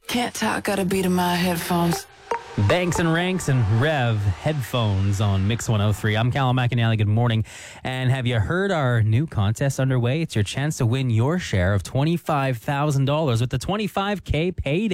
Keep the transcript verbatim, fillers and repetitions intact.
Can't talk, got a beat in my headphones. Banks and Ranks and Rev headphones on Mix one oh three. I'm Callum McAnally. Good morning. And have you heard our new contest underway? It's your chance to win your share of twenty-five thousand dollars with the twenty-five K payday.